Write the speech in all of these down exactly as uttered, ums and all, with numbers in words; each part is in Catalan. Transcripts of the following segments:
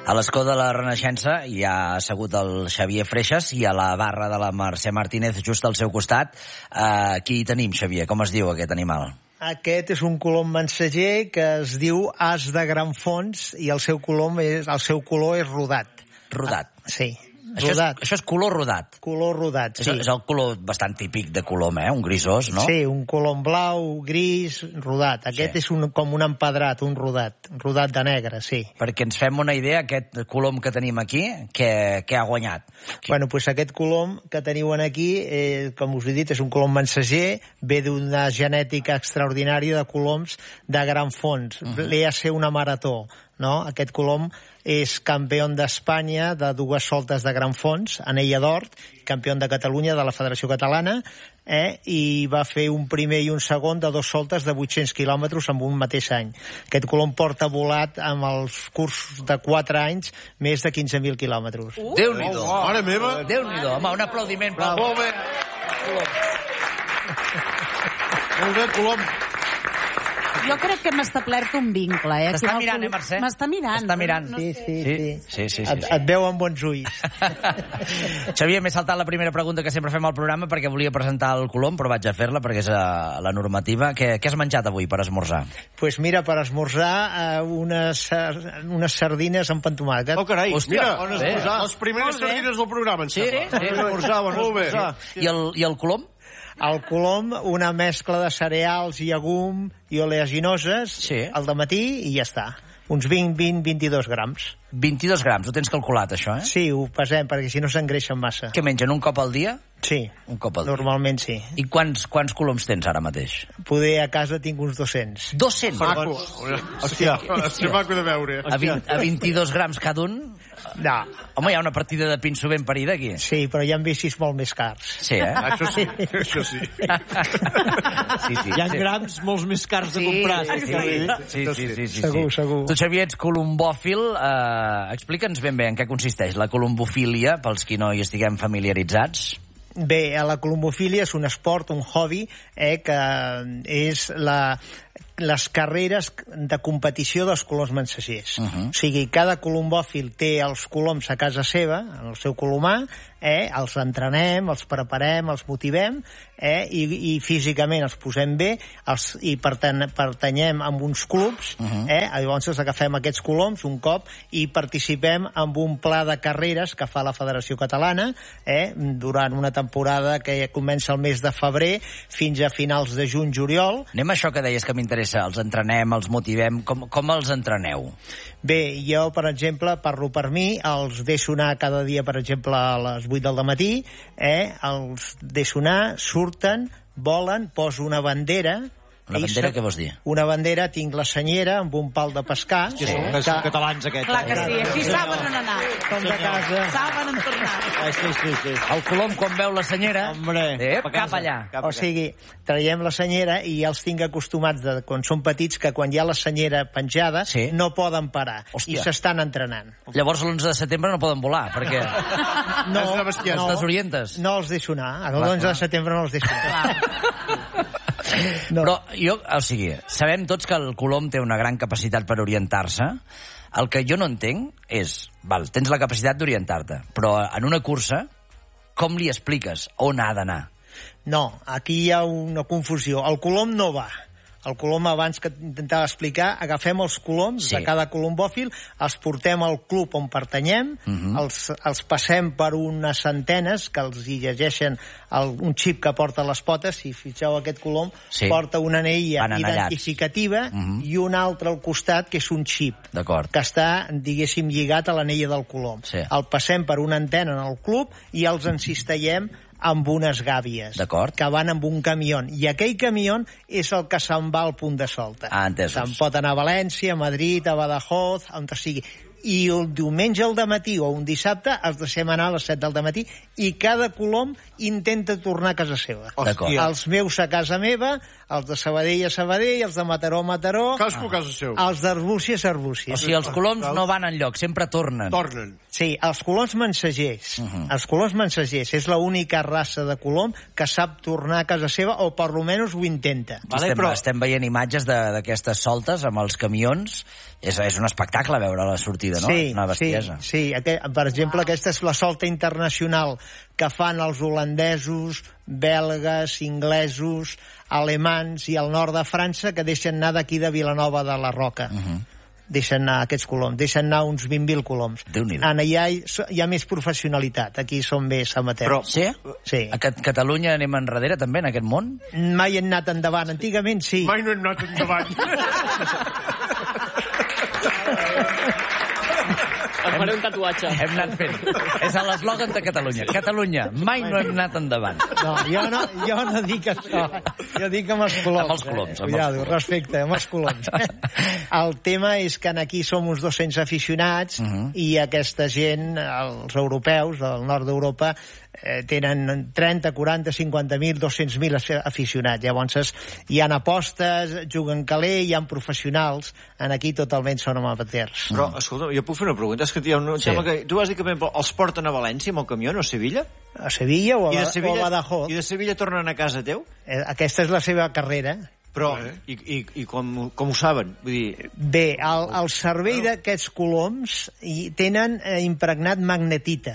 A l'escó de la Renaixença hi ha assegut el Xavier Freixas i a la barra de la Mercè Martínez just al seu costat. Uh, aquí tenim, Xavier, com es diu aquest animal? Aquest és un colom mensager que es diu as de gran fons i el seu colom és, el seu color és rodat. Rodat? Ah, sí. Això és, això és color rodat. Color rodat, sí. És, és el color bastant típic de colom, eh? Un grisós, no? Sí, un colom blau, gris, rodat. Aquest sí. És un, com un empedrat, un rodat. Un rodat de negre, sí. Perquè ens fem una idea, aquest colom que tenim aquí, què, què ha guanyat? Bueno, doncs aquest colom que teniu aquí, eh, com us he dit, és un colom mensager, ve d'una genètica extraordinària de coloms de gran fons. Uh -huh. Li ha ser una marató. No? Aquest colom és campió d'Espanya de dues soltes de gran fons, anella d'or, campió de Catalunya de la Federació Catalana, eh? I va fer un primer i un segon de dos soltes de vuit-cents quilòmetres en un mateix any. Aquest colom porta volat amb els cursos de quatre anys més de quinze mil quilòmetres. Uh! Déu-n'hi-do! Oh, mare meva! Déu-n'hi-do! Home, un aplaudiment. Bravo. Molt bé! Molt bé, colom. Jo crec que hem establert un vincle, eh? T'està mirant, eh, Mercè? M'està mirant. M'està mirant. No sí, sé. sí, sí. sí, sí, sí, et, sí. et veu amb bons ulls. Xavier, m'he saltat la primera pregunta que sempre fem al programa perquè volia presentar el colom, però vaig a fer-la perquè és uh, la normativa. Què, què has menjat avui per esmorzar? Doncs pues mira, per esmorzar uh, unes, uh, unes sardines amb pan tomàquet. Oh, carai, hòstia, mira, on esmorzar. Les primeres sardines del programa, em sí, sembla. Sí, sí. Esmorzar, bon esmorzar. I el, I el colom? El colom, una mescla de cereals, llegum i oleaginoses, sí. Al dematí i ja està. Uns vint, vint, vint-i-dos grams. vint-i-dos grams, ho tens calculat, això, eh? Sí, ho pesem, perquè si no s'engreixen massa. Què mengen, un cop al dia? Sí, un cop al dia. Normalment sí. I quants, quants coloms tens ara mateix? Poder a casa tinc uns dos-cents. dos-cents? Maco. Hòstia, hòstia, maco de veure. A, vint, a vint-i-dos grams cada un? No. Home, hi ha una partida de pinso ben parida aquí. Sí, però hi ha bicis molt més cars. Sí, eh? Això sí, això sí. sí, sí. Hi ha grams molts més cars de sí, comprar. Sí, sí, sí, sí, sí, sí. Segur, segur. Tu, Xavier, ets colombòfil. Eh, Explica'ns ben bé en què consisteix la colombofília, pels qui no hi estiguem familiaritzats. Bé, la colombofília és un esport, un hobby, eh, que és la, les carreres de competició dels coloms mensagers. Uh -huh. O sigui, cada colombòfil té els coloms a casa seva, en el seu colomar, eh, els entrenem, els preparem, els motivem, eh, i, i físicament els posem bé, els, i pertany, pertanyem a uns clubs, uh -huh. eh, llavors els agafem aquests coloms un cop i participem en un pla de carreres que fa la Federació Catalana, eh, durant una temporada que comença el mes de febrer fins a finals de juny-juliol. Anem a això que deies que m'interessa, els entrenem, els motivem, com, com els entreneu? Bé, jo, per exemple, parlo per mi, els deixo anar cada dia, per exemple, a les vuit del dematí, eh? Els deixo anar, surten, volen, poso una bandera. Una bandera, què vols dir? Una bandera, tinc la senyera amb un pal de pescar. Sí, sí. Que són catalans, aquests. Clar que sí, aquí saben on anar. Com de casa. Saben on tornar. Ah, sí, sí, sí. El colom, quan veu la senyera, Hombre, eh, cap a cap casa, allà. cap a O sigui, traiem la senyera i ja els tinc acostumats, de, quan són petits, que quan hi ha la senyera penjada sí. no poden parar. Hòstia. I s'estan entrenant. Llavors l'onze de setembre no poden volar, perquè No, no, els desorientes. No els deixo anar. L'onze de setembre no els deixo anar. No. Però jo, o sigui, sabem tots que el colom té una gran capacitat per orientar-se. El que jo no entenc és, val, tens la capacitat d'orientar-te, però en una cursa, com li expliques on ha d'anar? No, aquí hi ha una confusió. El colom no va. El colom, abans que intentava explicar, agafem els coloms sí. de cada colombòfil, els portem al club on pertanyem, uh -huh. els, els passem per unes antenes que els hi llegeixen el, un xip que porta a les potes. Si fixeu, aquest colom sí. porta una anella identificativa uh -huh. i un altre al costat, que és un xip, que està, diguéssim, lligat a l'anella del colom. Sí. El passem per una antena en el club i els encistellem amb unes gàbies que van amb un camió, i aquell camió és el que se'n va al punt de solta. Ah, entesos. Se'n pot anar a València, a Madrid, a Badajoz, on sigui. I el diumenge al dematí o un dissabte els deixem anar a les set del dematí i cada colom intenta tornar a casa seva. Els meus a casa meva, els de Sabadell a Sabadell, els de Mataró a Mataró, Casco a casa seu. Els d'Arbúcies a Arbúcies. O sigui, els coloms no van enlloc, sempre tornen. Tornen. Sí, els coloms mensagers. Uh -huh. Els coloms mensagers és l'única raça de colom que sap tornar a casa seva, o per almenys ho intenta. Vale, estem, però... estem veient imatges d'aquestes soltes amb els camions. És, és un espectacle veure la sortida, no? Sí, Una bestiesa. sí, sí. Aquest, per exemple, aquesta és la solta internacional que fan els holandesos, belgues, inglesos, alemans i el nord de França, que deixen anar d'aquí de Vilanova de la Roca. Uh -huh. Deixen anar aquests coloms, deixen anar uns vint mil coloms. En allà hi, hi ha més professionalitat, aquí són més amateurs. Però, sí? Sí. A Catalunya anem enrere també, en aquest món? Mai hem anat endavant, antigament sí. Mai no hem anat endavant. Em faré un tatuatge. Hem anat fent. És l'eslògan de Catalunya. Catalunya, mai no hem anat endavant. No, jo no, jo no dic això. Jo dic amb els coloms. Amb els coloms. Eh? Cuidado, respecte, amb els coloms. El tema és que aquí som uns dos-cents aficionats uh -huh. i aquesta gent, els europeus, del nord d'Europa, eh, tenen trenta, quaranta, cinquanta mil, dos-cents mil aficionats. Llavors hi ha apostes, juguen caler, hi ha professionals. En aquí totalment són amateurs. Però, escolta, jo puc fer una pregunta? És que, hi ha un... sí. que tu vas dir que els porten a València amb el camió, no a Sevilla? A Sevilla o a, I de Sevilla, o a Badajoz. I de Sevilla tornen a casa teu? Eh, aquesta és la seva carrera. Però, eh? i, i, i com, com ho saben? Vull dir... Bé, el, el servei d'aquests coloms hi tenen eh, impregnat magnetita.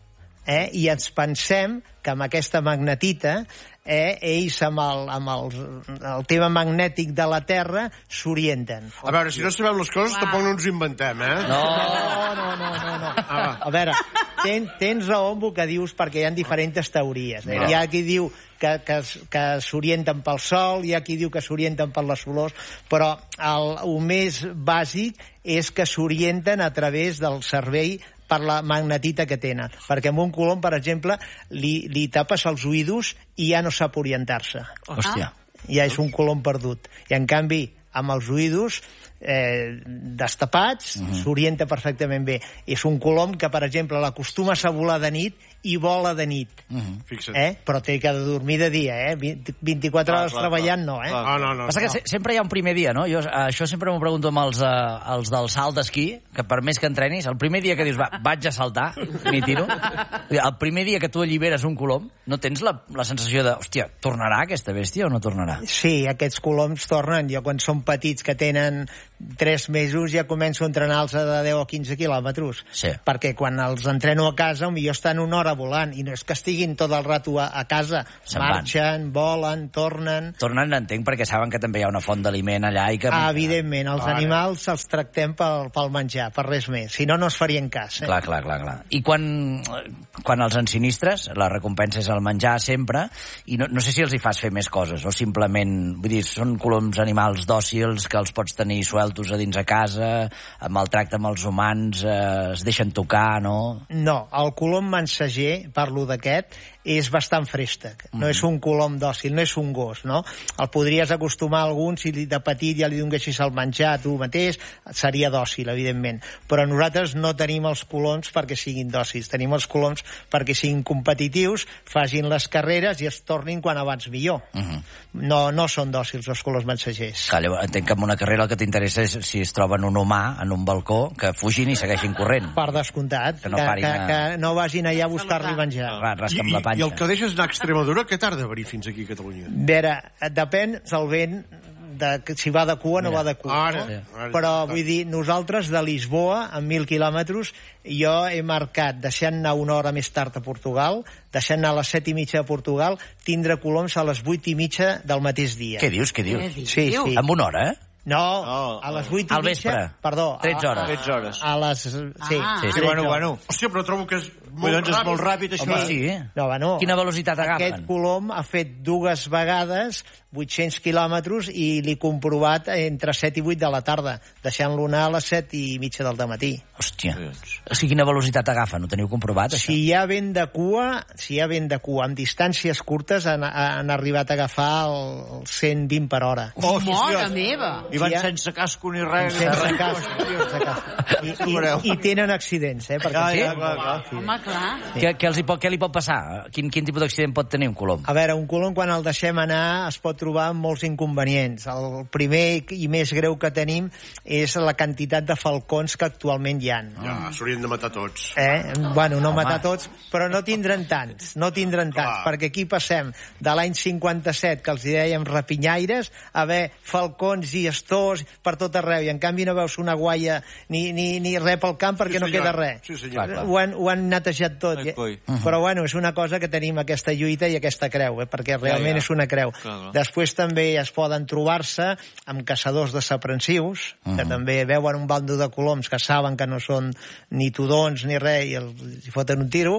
Eh? I ens pensem que amb aquesta magnetita eh, ells amb, el, amb el, el tema magnètic de la Terra s'orienten. A veure, si no sabem les coses, tampoc no ens inventem, eh? No, no, no, no. no. Ah. A veure, ten, tens raó amb el que dius perquè hi ha diferents teories. Eh? No. Hi ha qui diu que, que, que s'orienten pel Sol, hi ha qui diu que s'orienten per les olors, però el, el més bàsic és que s'orienten a través del servei per la magnetita que tenen. Perquè amb un colom, per exemple, li, li tapes els oïdos i ja no sap orientar-se. Hòstia. Ja és un colom perdut. I, en canvi, amb els oïdos eh, destapats, uh -huh. s'orienta perfectament bé. És un colom que, per exemple, l'acostumes a volar de nit i vola de nit. Uh -huh. Fixa't. Eh? Però té que dormir de dia, eh? vint-i-quatre clar, hores clar, treballant, clar. no, eh? Ah, no, no, Passa no. que sempre hi ha un primer dia, no? Jo això sempre m'ho pregunto amb els, uh, els del salt d'esquí, que per més que entrenis, el primer dia que dius, va, vaig a saltar, m'hi tiro, el primer dia que tu alliberes un colom, no tens la, la sensació de, hòstia, tornarà aquesta bèstia o no tornarà? Sí, aquests coloms tornen. Jo, quan són petits, que tenen tres mesos, ja començo a entrenar-los de deu o quinze quilòmetres. Sí. Perquè quan els entreno a casa, potser estan una hora volant, i no és que estiguin tot el rato a, a casa. Se'n marxen, van. volen, tornen... Tornen, entenc, perquè saben que també hi ha una font d'aliment allà i que... Ah, evidentment, els vale. animals els tractem pel, pel menjar, per res més. Si no, no es farien cas. Eh? Clar, clar, clar, clar. I quan, quan els ensinistres, la recompensa és el menjar sempre, i no, no sé si els hi fas fer més coses, o simplement, vull dir, són coloms animals dòcils que els pots tenir sueltos a dins a casa, amb el tracte amb els humans, eh, es deixen tocar, no? No, el colom mensager, parlo d'aquest, és bastant fréstec. No mm. és un colom dòcil, no és un gos, no? El podries acostumar a algun, si de petit ja li donessis el menjar tu mateix, seria dòcil, evidentment. Però nosaltres no tenim els coloms perquè siguin dòcils, tenim els coloms perquè siguin competitius, facin les carreres i es tornin quan abans millor. Mm -hmm. No, no són dòcils els coloms mensagers. Clar, llavors, entenc que en una carrera el que t'interessa és si es troben un humà en un balcó, que fugin i segueixin corrent. Per descomptat, que no, que, que, a... que no vagin allà a buscar-li menjar. Clar, rasca'm la panxa. I el que deixes anar a Extremadura, què tarda a venir fins aquí a Catalunya? A veure, depèn del vent, de, si va de cua o no va de cua. Ara, no? ara, Però, vull dir, nosaltres de Lisboa, amb mil quilòmetres, jo he marcat, deixant anar una hora més tard a Portugal, deixant anar a les set i mitja a Portugal, tindre coloms a les vuit i mitja del mateix dia. Què dius, què dius? Sí, sí. Amb una hora, eh? No, no, a les vuit i al vespre. mitja... Perdó. tretze hores. tretze hores. A les... Sí, Ah. sí, Sí, bueno, bueno. Hòstia, però trobo que és molt Doncs és molt ràpid, això. Home, sí. No, bueno, Quina velocitat agafen? Aquest colom ha fet dues vegades vuit-cents quilòmetres i l'he comprovat entre set i vuit de la tarda, deixant-lo anar a les set i mitja del dematí. Hòstia. O sigui, quina velocitat agafen? Ho teniu comprovat, això? Si hi ha vent de cua, si hi ha vent de cua, amb distàncies curtes han, han arribat a agafar el cent vint per hora. Oh, mare meva! I van Sí, ja. sense casco ni res. Sense casc. I, i, I tenen accidents, eh? Perquè Ja, sí. ja, clar, clar. Home, clar. Què, què, els hi pot, què li pot passar? Quin, quin tipus d'accident pot tenir un colom? A veure, un colom, quan el deixem anar, es pot trobar amb molts inconvenients. El primer i més greu que tenim és la quantitat de falcons que actualment hi ha. Ja, s'haurien de matar tots. Eh? Bueno, no Home. matar tots, però no tindran tants, no tindran tants, Clar. perquè aquí passem de l'any cinquanta-set, que els hi dèiem rapinyaires, a haver falcons i estors per tot arreu, i en canvi no veus una guaia ni, ni, ni res pel camp perquè sí, no queda res. Sí, senyor. Clar, ho, han, ho han netejat tot. Ai, Eh? uh-huh. Però bueno, és una cosa que tenim aquesta lluita i aquesta creu, eh? perquè realment ja, ja. és una creu. Clar, clar. Després també es poden trobar-se amb caçadors desaprensius, uh-huh. que també veuen un bando de coloms que saben que no són ni tudons ni res i els foten un tiro,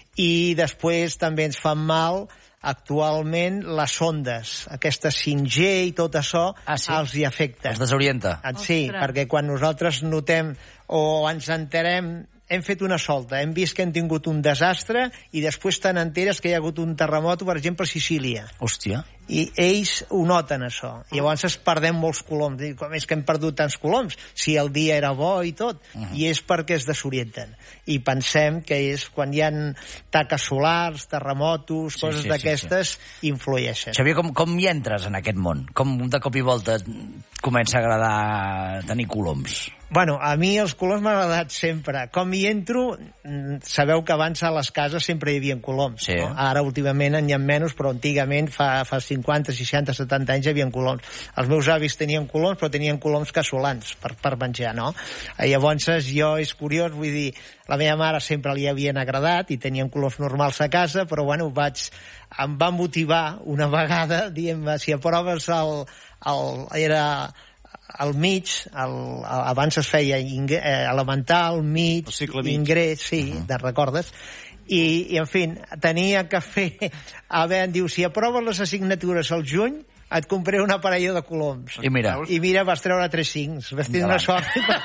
i després també ens fan mal actualment les ondes, aquesta cinc G i tot això, ah, sí? els hi afecta. Els desorienta. Sí, Ostres. perquè quan nosaltres notem o ens enterem, hem fet una solta, hem vist que hem tingut un desastre i després te n'enteres que hi ha hagut un terremot, per exemple, a Sicília. Hòstia. I ells ho noten, això. I llavors es perdem molts coloms. I com és que hem perdut tants coloms? Si el dia era bo i tot. Uh -huh. I és perquè es desorienten. I pensem que és quan hi ha taques solars, terremotos, sí, coses sí, d'aquestes, sí, sí. influeixen. Xavier, com, com hi entres en aquest món? Com de cop i volta comença a agradar tenir coloms? Bueno, a mi els coloms m'han agradat sempre. Com hi entro, sabeu que abans a les cases sempre hi havia coloms. Sí. No? Ara, últimament, en hi ha menys, però antigament, fa, fa cinquanta, seixanta, setanta anys, hi havia coloms. Els meus avis tenien coloms, però tenien coloms casolans per, per menjar, no? Llavors, jo, és curiós, vull dir, la meva mare sempre li havien agradat i tenien coloms normals a casa, però, bueno, vaig, em va motivar una vegada, dient-me, si aproves el... el era... al mig, el, abans es feia ingre, eh, elemental, mig, ingrés, sí, uh-huh. te'n recordes? I, I, en fi, tenia que fer... A veure, em diu, si aproves les assignatures al juny, et compré una parella de coloms. I mira. I mira, vas treure tres cincs. Vas tenir una sort.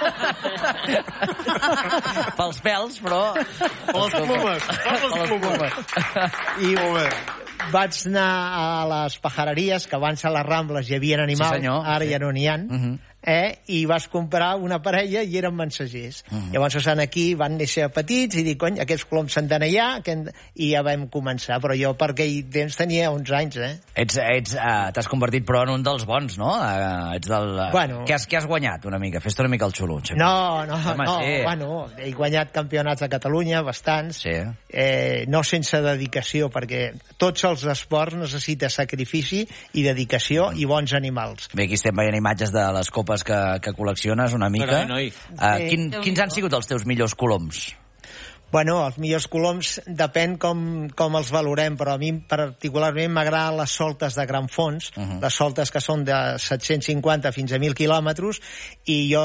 Pels pèls, però... Les plumes. Les plumes. I vaig anar a les pajareries, que abans a les Rambles hi havia animals, sí, ara sí. ja no n'hi ha, uh-huh. eh? I vas comprar una parella i eren mensagers. Uh-huh. Llavors, estan aquí, van néixer petits i dic, cony, aquests coloms s'han d'anar allà, que... i ja vam començar. Però jo, per aquell temps, tenia onze anys, eh? Ets, ets, uh, t'has convertit, però, en un dels bons, no? Uh, ets del... Uh, bueno. Què has, què has guanyat, una mica? Fes-te una mica el xulo. Xavier. No, no, Home, no. Sí. Bueno, he guanyat campionats de Catalunya, bastants. Sí. Eh, no sense dedicació, perquè tots els esports necessita sacrifici i dedicació mm. i bons animals. Bé, aquí estem veient imatges de les copes que, que col·lecciones una mica. Carai, noi. Uh, quin, quins han sigut els teus millors coloms? Bueno, els millors coloms depèn com, com els valorem, però a mi particularment m'agraden les soltes de gran fons, uh-huh. les soltes que són de set-cents cinquanta fins a mil quilòmetres, i jo